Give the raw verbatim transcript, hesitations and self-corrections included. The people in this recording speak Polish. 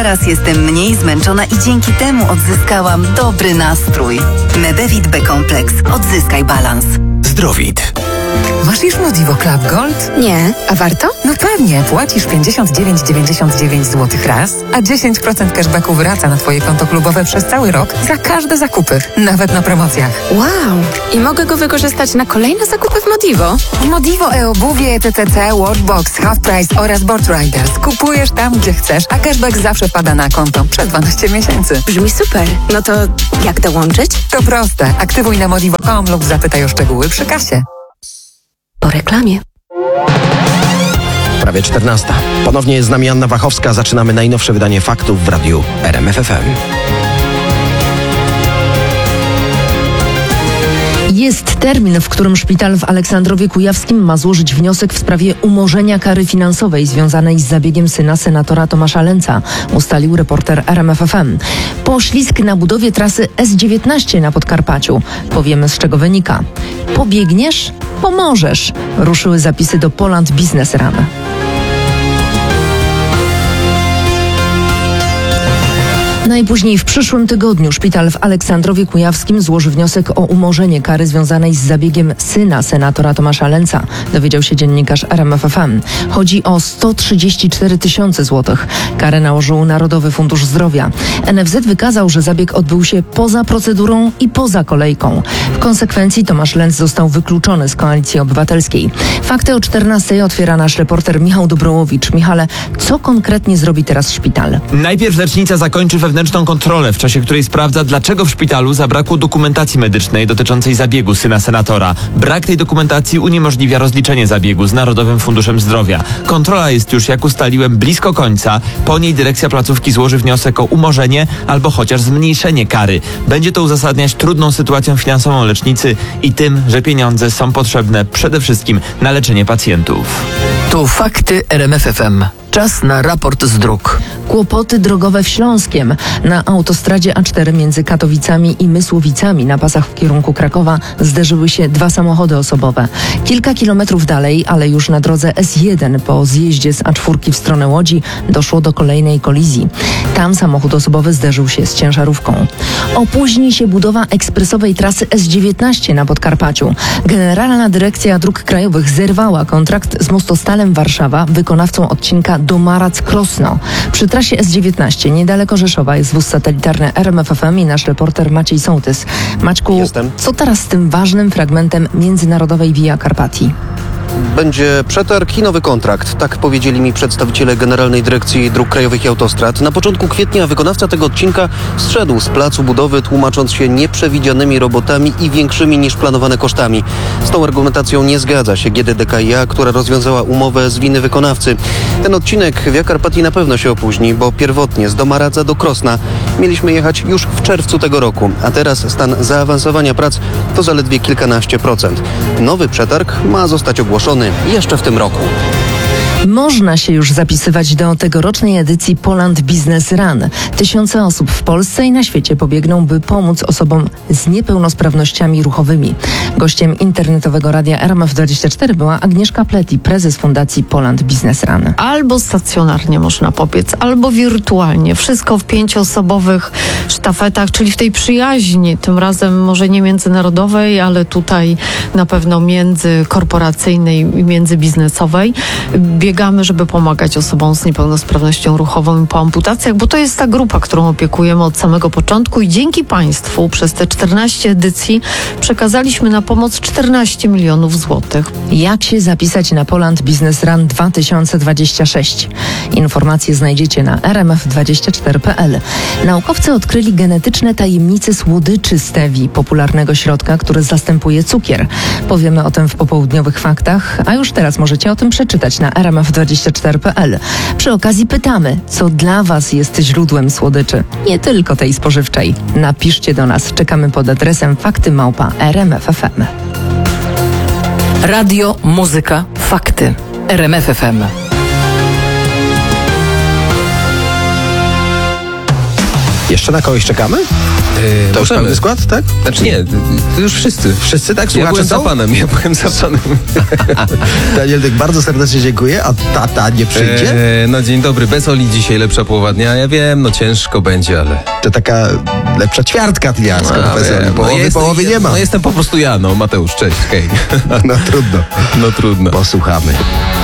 Teraz jestem mniej zmęczona i dzięki temu odzyskałam dobry nastrój. Medevit B-kompleks. Odzyskaj balans. Zdrowit. Masz już Modivo Club Gold? Nie. A warto? No pewnie. Płacisz pięćdziesiąt dziewięć dziewięćdziesiąt dziewięć złotych raz, a dziesięć procent cashbacku wraca na Twoje konto klubowe przez cały rok za każde zakupy, nawet na promocjach. Wow. I mogę go wykorzystać na kolejne zakupy w Modivo? Modivo e-obuwie, et cetera, Watchbox, Half Price oraz Board Riders. Kupujesz tam, gdzie chcesz, a cashback zawsze wpada na konto przez dwanaście miesięcy. Brzmi super. No to jak dołączyć? To proste. Aktywuj na modivo kropka com lub zapytaj o szczegóły przy kasie. Po reklamie. Prawie czternasta. Ponownie jest z nami Anna Wachowska. Zaczynamy najnowsze wydanie faktów w radiu R M F F M. Jest termin, w którym szpital w Aleksandrowie Kujawskim ma złożyć wniosek w sprawie umorzenia kary finansowej związanej z zabiegiem syna senatora Tomasza Lęca, ustalił reporter R M F F M. Poślizg na budowie trasy S dziewiętnaście na Podkarpaciu. Powiemy, z czego wynika. Pobiegniesz? Pomożesz. Ruszyły zapisy do Poland Business Run. Najpóźniej w przyszłym tygodniu szpital w Aleksandrowie Kujawskim złoży wniosek o umorzenie kary związanej z zabiegiem syna senatora Tomasza Lęca, dowiedział się dziennikarz R M F F M. Chodzi o sto trzydzieści cztery tysiące złotych. Karę nałożył Narodowy Fundusz Zdrowia. N F Z wykazał, że zabieg odbył się poza procedurą i poza kolejką. W konsekwencji Tomasz Lęc został wykluczony z Koalicji Obywatelskiej. Fakty o czternastej otwiera nasz reporter Michał Dobrołowicz. Michale, co konkretnie zrobi teraz szpital? Najpierw lecznica zakończy wewnętrzną kontrolę, w czasie której sprawdza, dlaczego w szpitalu zabrakło dokumentacji medycznej dotyczącej zabiegu syna senatora. Brak tej dokumentacji uniemożliwia rozliczenie zabiegu z Narodowym Funduszem Zdrowia. Kontrola jest już, jak ustaliłem, blisko końca. Po niej dyrekcja placówki złoży wniosek o umorzenie albo chociaż zmniejszenie kary. Będzie to uzasadniać trudną sytuacją finansową lecznicy i tym, że pieniądze są potrzebne przede wszystkim na leczenie pacjentów. To fakty R M F F M. Czas na raport z dróg. Kłopoty drogowe w Śląskiem. Na autostradzie A cztery między Katowicami i Mysłowicami na pasach w kierunku Krakowa zderzyły się dwa samochody osobowe. Kilka kilometrów dalej, ale już na drodze S jeden po zjeździe z A cztery w stronę Łodzi doszło do kolejnej kolizji. Tam samochód osobowy zderzył się z ciężarówką. Opóźni się budowa ekspresowej trasy S dziewiętnaście na Podkarpaciu. Generalna Dyrekcja Dróg Krajowych zerwała kontrakt z Mostostalem Warszawa, wykonawcą odcinka Domarac-Krosno. Przy trasie S dziewiętnaście niedaleko Rzeszowa jest wóz satelitarny R M F F M i nasz reporter Maciej Sołtys. Maćku, Jestem. Co teraz z tym ważnym fragmentem międzynarodowej Via Carpatii? Będzie przetarg i nowy kontrakt. Tak powiedzieli mi przedstawiciele Generalnej Dyrekcji Dróg Krajowych i Autostrad. Na początku kwietnia wykonawca tego odcinka zszedł z placu budowy, tłumacząc się nieprzewidzianymi robotami i większymi niż planowane kosztami. Z tą argumentacją nie zgadza się G D D K i A, która rozwiązała umowę z winy wykonawcy. Ten odcinek Via Carpatii na pewno się opóźni, bo pierwotnie z Domaradza do Krosna mieliśmy jechać już w czerwcu tego roku, a teraz stan zaawansowania prac to zaledwie kilkanaście procent. Nowy przetarg ma zostać ogłoszony jeszcze w tym roku. Można się już zapisywać do tegorocznej edycji Poland Business Run. Tysiące osób w Polsce i na świecie pobiegną, by pomóc osobom z niepełnosprawnościami ruchowymi. Gościem internetowego radia R M F dwadzieścia cztery była Agnieszka Pleti, prezes Fundacji Poland Business Run. Albo stacjonarnie można pobiec, albo wirtualnie. Wszystko w pięcioosobowych sztafetach, czyli w tej przyjaźni, tym razem może nie międzynarodowej, ale tutaj na pewno międzykorporacyjnej i międzybiznesowej. Biegamy, żeby pomagać osobom z niepełnosprawnością ruchową po amputacjach, bo to jest ta grupa, którą opiekujemy od samego początku i dzięki Państwu przez te czternaście edycji przekazaliśmy na pomoc czternaście milionów złotych. Jak się zapisać na Poland Business Run dwa tysiące dwadzieścia sześć? Informacje znajdziecie na r m f dwadzieścia cztery kropka p l. Naukowcy odkryli genetyczne tajemnice słodyczy stevii, popularnego środka, który zastępuje cukier. Powiemy o tym w popołudniowych faktach, a już teraz możecie o tym przeczytać na r m f dwadzieścia cztery kropka p l. Przy okazji pytamy, co dla Was jest źródłem słodyczy? Nie tylko tej spożywczej. Napiszcie do nas. Czekamy pod adresem fakty małpa r m f f m. Radio, muzyka, fakty. R M F F M. Jeszcze na kogoś czekamy? Yy, To już możemy. pełny skład, tak? Znaczy nie, to już wszyscy. Wszyscy tak? Ja Słuchacze byłem za są? panem, ja byłem za panem. Daniel Dyk, bardzo serdecznie dziękuję. A tata nie przyjdzie? Eee, no dzień dobry, bez Oli dzisiaj lepsza połowa dnia. Ja wiem, no ciężko będzie, ale... To taka lepsza ćwiartka dnia, skoro A, bez wiem, Oli. no Połowy, jestem- połowy nie ma. No jestem po prostu ja, no Mateusz, cześć, hej. No trudno. No trudno. Posłuchamy.